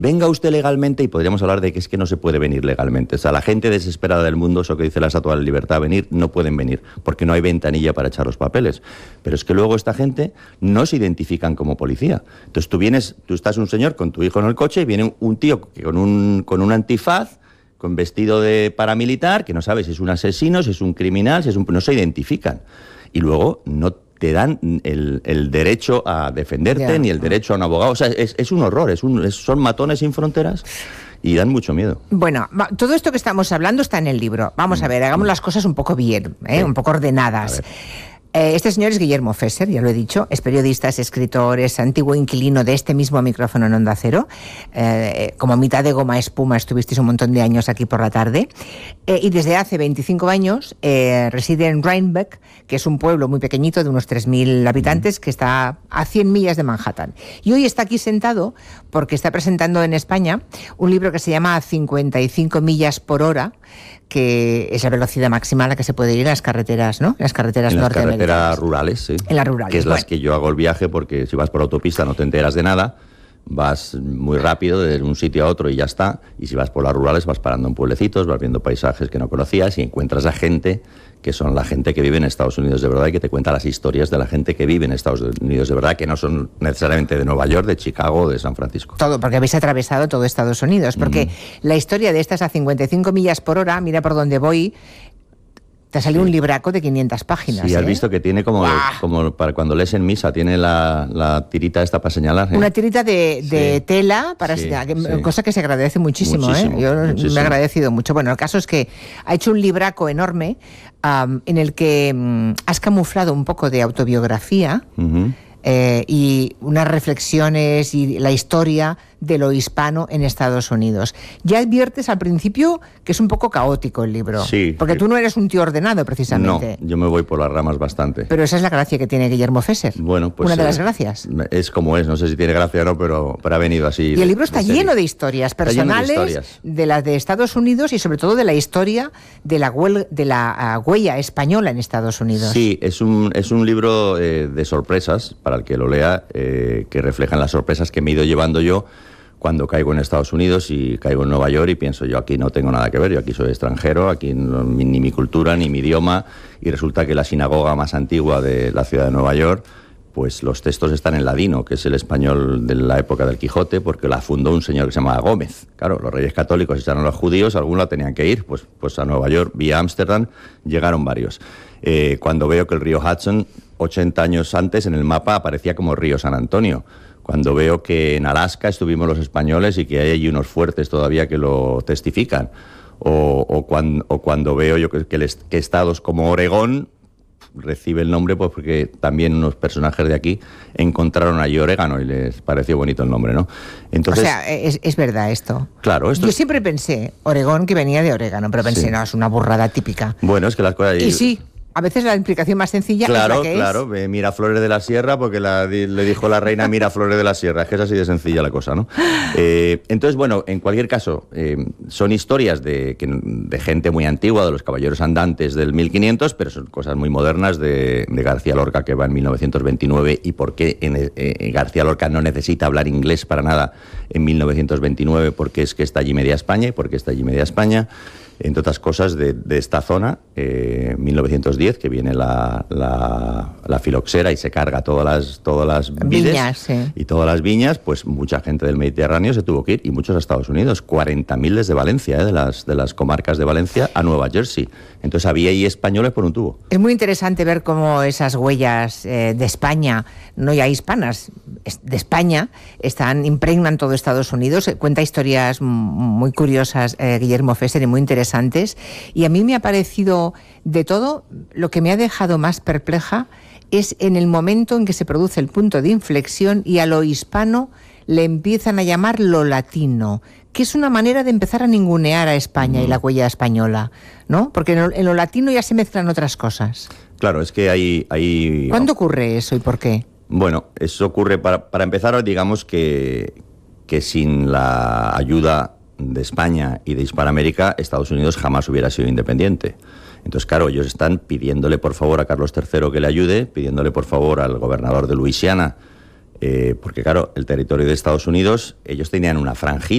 Venga usted legalmente, y podríamos hablar de que es que no se puede venir legalmente. O sea, la gente desesperada del mundo, eso que dice la Estatua de la Libertad, venir, no pueden venir, porque no hay ventanilla para echar los papeles. Pero es que luego esta gente no se identifican como policía. Entonces tú estás un señor con tu hijo en el coche y viene un tío con un antifaz, con vestido de paramilitar, que no sabe si es un asesino, si es un criminal, no se identifican. Y luego no te dan el derecho a defenderte, ni el derecho a un abogado. O sea, es un horror, son matones sin fronteras y dan mucho miedo. Bueno, todo esto que estamos hablando está en el libro. Vamos a ver, hagamos las cosas un poco bien, un poco ordenadas. Este señor es Guillermo Fesser, ya lo he dicho, es periodista, es escritor, es antiguo inquilino de este mismo micrófono en Onda Cero. Como mitad de goma espuma estuvisteis un montón de años aquí por la tarde. Y desde hace 25 años reside en Rhinebeck, que es un pueblo muy pequeñito de unos 3.000 habitantes que está a 100 millas de Manhattan. Y hoy está aquí sentado porque está presentando en España un libro que se llama 55 millas por hora, que es la velocidad máxima a la que se puede ir en las carreteras, ¿no? En las carreteras norteamericanas. En las carreteras rurales, sí. En las rurales. Que es las que yo hago el viaje, porque si vas por autopista no te enteras de nada, vas muy rápido de un sitio a otro y ya está. Y si vas por las rurales vas parando en pueblecitos, vas viendo paisajes que no conocías y encuentras a gente que son la gente que vive en Estados Unidos de verdad y que te cuenta las historias de la gente que vive en Estados Unidos de verdad, que no son necesariamente de Nueva York, de Chicago o de San Francisco. Todo, porque habéis atravesado todo Estados Unidos, porque la historia de estas a 55 millas por hora, mira por dónde voy, te ha salido un libraco de 500 páginas. Sí, has visto que tiene como para cuando lees en misa, tiene la tirita esta para señalar. Una tirita de tela para señalar, cosa que se agradece muchísimo. Yo me he agradecido mucho. Bueno, el caso es que ha hecho un libraco enorme en el que has camuflado un poco de autobiografía y unas reflexiones y la historia de lo hispano en Estados Unidos. Ya adviertes al principio que es un poco caótico el libro. Sí. Porque tú no eres un tío ordenado, precisamente. No, yo me voy por las ramas bastante. Pero esa es la gracia que tiene Guillermo Fesser. Bueno, pues... Una de las gracias. Es como es, no sé si tiene gracia o no, pero ha venido así. Y el libro está lleno de historias personales, de las de Estados Unidos y sobre todo de la historia de la huella española en Estados Unidos. Sí, es un libro de sorpresas, para el que lo lea, que reflejan las sorpresas que me he ido llevando yo cuando caigo en Estados Unidos y caigo en Nueva York y pienso, yo aquí no tengo nada que ver, yo aquí soy extranjero, aquí ni mi cultura, ni mi idioma, y resulta que la sinagoga más antigua de la ciudad de Nueva York, pues los textos están en ladino, que es el español de la época del Quijote, porque la fundó un señor que se llamaba Gómez. Claro, los reyes católicos echaron a los judíos, algunos tenían que ir, pues a Nueva York, vía Ámsterdam, llegaron varios. Cuando veo que el río Hudson, 80 años antes, en el mapa aparecía como río San Antonio. Cuando veo que en Alaska estuvimos los españoles y que hay allí unos fuertes todavía que lo testifican. O cuando veo yo que estados como Oregón recibe el nombre, pues porque también unos personajes de aquí encontraron allí orégano y les pareció bonito el nombre, ¿no? Entonces, o sea, es verdad esto. Claro, yo siempre pensé Oregón que venía de orégano, pero pensé, no, es una burrada típica. Bueno, es que las cosas... Y sí. A veces la implicación más sencilla es la que Claro, Miraflores de la Sierra, porque le dijo la reina Miraflores de la Sierra, es que es así de sencilla la cosa, ¿no? Entonces, bueno, en cualquier caso, son historias de gente muy antigua, de los caballeros andantes del 1500, pero son cosas muy modernas de García Lorca, que va en 1929, y por qué García Lorca no necesita hablar inglés para nada en 1929, porque es que está allí media España, y porque está allí media España. Entre otras cosas, de esta zona, 1910, que viene la filoxera y se carga todas las vides y todas las viñas, pues mucha gente del Mediterráneo se tuvo que ir, y muchos a Estados Unidos, 40.000 desde Valencia, de las comarcas de Valencia a Nueva Jersey. Entonces había ahí españoles por un tubo. Es muy interesante ver cómo esas huellas de España, no ya hispanas, de España, impregnan todo Estados Unidos. Cuenta historias muy curiosas, Guillermo Fesser, y muy interesantes. Y a mí me ha parecido, de todo, lo que me ha dejado más perpleja es en el momento en que se produce el punto de inflexión y a lo hispano le empiezan a llamar lo latino, que es una manera de empezar a ningunear a España y la huella española, ¿no? Porque en lo latino ya se mezclan otras cosas. Claro, es que hay... ¿Cuándo ocurre eso y por qué? Bueno, eso ocurre, para empezar, digamos que sin la ayuda de España y de Hispanoamérica, Estados Unidos jamás hubiera sido independiente. Entonces, claro, ellos están pidiéndole por favor a Carlos III que le ayude, pidiéndole por favor al gobernador de Luisiana, porque claro, el territorio de Estados Unidos, ellos tenían una franjita